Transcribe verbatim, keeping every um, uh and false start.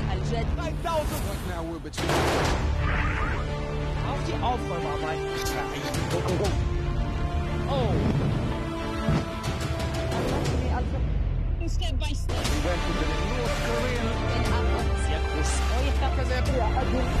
الجد five thousand. Right now we're between. عرفتي اوفر باباي. Go go go. Oh. Step by step. We went to the North Korean. الأمر يكبس. ويتقذف.